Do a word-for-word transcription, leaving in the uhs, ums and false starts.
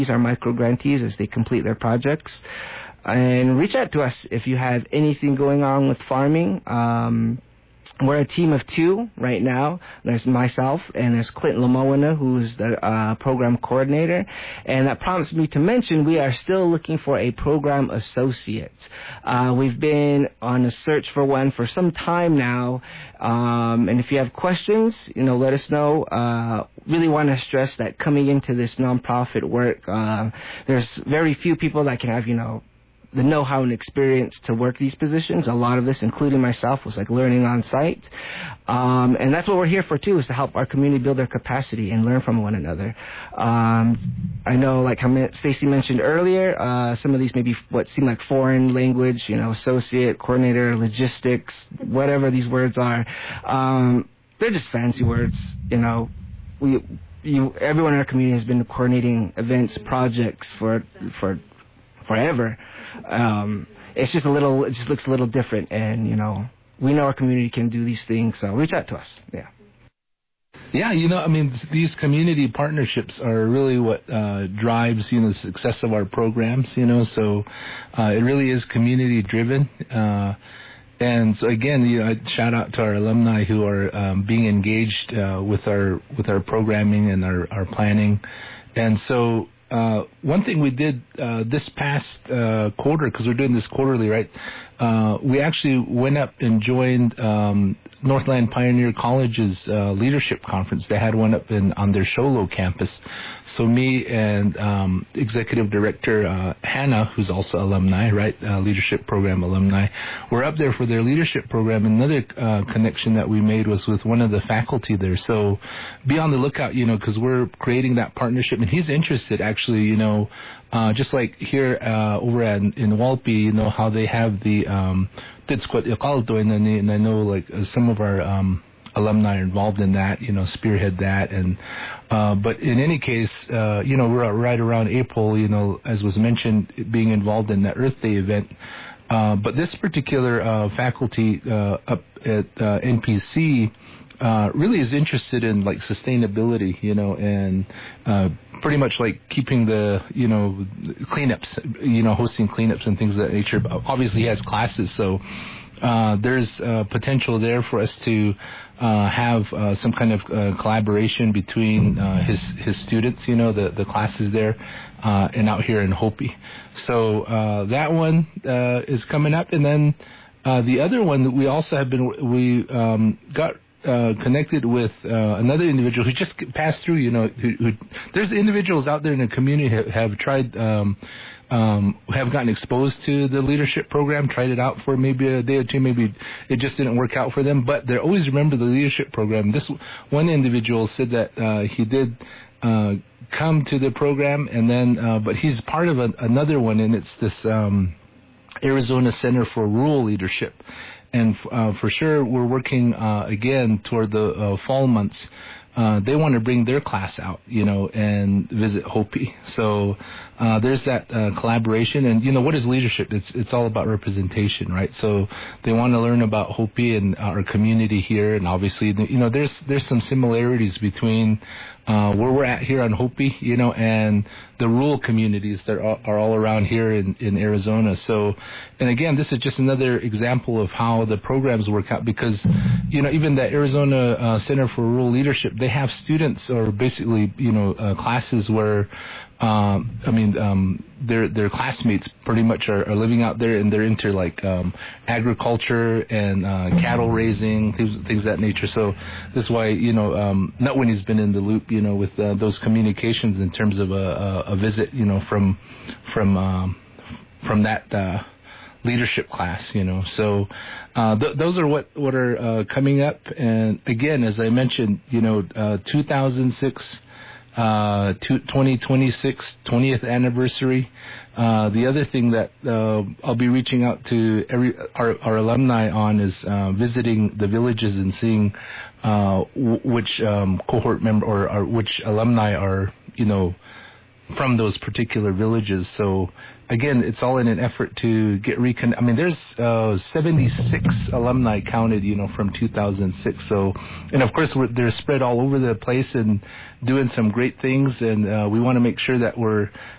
our micro grantees as they complete their projects. And reach out to us if you have anything going on with farming. Um, we're a team of two right now. There's myself and there's Clint Lamoana, who's the uh, program coordinator. And that prompts me to mention we are still looking for a program associate. Uh, we've been on a search for one for some time now. Um, and if you have questions, you know, let us know. Uh, really want to stress that coming into this nonprofit work, uh, there's very few people that can have, you know, the know-how and experience to work these positions. A lot of this, including myself, was like learning on site. Um, and that's what we're here for, too, is to help our community build their capacity and learn from one another. Um, I know, like how Stacy mentioned earlier, uh, some of these may be what seem like foreign language, you know, associate, coordinator, logistics, whatever these words are. Um, they're just fancy words, you know. We, you, everyone in our community has been coordinating events, projects for, for, forever. Um, it's just a little, it just looks a little different, and, you know, we know our community can do these things, so reach out to us. Yeah. Yeah, you know, I mean, these community partnerships are really what uh, drives, you know, the success of our programs, you know, so uh, it really is community driven. Uh, and so again, you know, I shout out to our alumni who are um, being engaged uh, with our with our programming and our, our planning. And so Uh, one thing we did uh, this past uh, quarter, because we're doing this quarterly, right? Uh, we actually went up and joined um, Northland Pioneer College's uh, leadership conference. They had one up in on their Sholo campus. So me and um, Executive Director uh, Hannah, who's also alumni, right, uh, leadership program alumni, were up there for their leadership program. Another uh, connection that we made was with one of the faculty there. So be on the lookout, you know, because we're creating that partnership, and he's interested actually, you know, uh, just like here uh, over at, in Walpi, you know, how they have the um, Titsquat Iqalto, and, and I know like uh, some of our um, alumni are involved in that, you know, spearhead that. And uh, but in any case, uh, you know, we're right around April, you know, as was mentioned, being involved in that Earth Day event. Uh, but this particular uh, faculty uh, up at uh, N P C Uh, really is interested in like sustainability, you know, and uh, pretty much like keeping the, you know, cleanups, you know, hosting cleanups and things of that nature. Obviously, he has classes, so uh, there's uh, potential there for us to uh, have uh, some kind of uh, collaboration between uh, his his students, you know, the the classes there, uh, and out here in Hopi. So uh, that one uh, is coming up, and then uh, the other one that we also have been we um, got. Uh, connected with uh, another individual who just passed through, you know, who, who there's individuals out there in the community who have, have tried, um, um, have gotten exposed to the leadership program, tried it out for maybe a day or two, maybe it just didn't work out for them, but they always remember the leadership program. This one individual said that uh, he did uh, come to the program, and then, uh, but he's part of a, another one, and it's this um, Arizona Center for Rural Leadership. And uh, for sure, we're working uh, again toward the uh, fall months. Uh, they want to bring their class out, you know, and visit Hopi. So uh, there's that uh, collaboration. And, you know, what is leadership? It's it's all about representation, right? So they want to learn about Hopi and our community here. And obviously, you know, there's there's some similarities between uh, where we're at here on Hopi, you know, and the rural communities that are, are all around here in, in Arizona. So, and again, this is just another example of how the programs work out, because, you know, even the Arizona uh, Center for Rural Leadership, they have students or basically, you know, uh, classes where, um, I mean, um, their their classmates pretty much are, are living out there, and they're into like um, agriculture and uh, cattle raising, things, things of that nature. So this is why, you know, um, Nutwinnie's been in the loop, you know, with uh, those communications in terms of a, a, a visit, you know, from from um, from that uh, leadership class, you know. So uh, th- those are what what are uh, coming up. And again, as I mentioned, you know, uh, two thousand six. Uh, twenty twenty-six, twentieth anniversary. Uh, the other thing that uh, I'll be reaching out to every our, our alumni on is uh, visiting the villages and seeing uh, w- which um, cohort member or, or which alumni are, you know, from those particular villages. So again, it's all in an effort to get recon. I mean, there's uh, seventy-six alumni counted, you know, from two thousand six. So, and of course, we're, they're spread all over the place and doing some great things. And uh, we want to make sure that we're